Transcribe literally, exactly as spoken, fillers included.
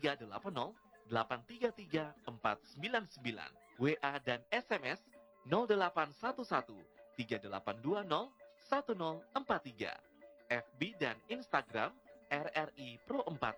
tiga delapan nol delapan tiga tiga empat sembilan sembilan. W A dan S M S nol delapan satu satu tiga delapan dua nol satu nol empat tiga. F B dan Instagram R R I Pro empat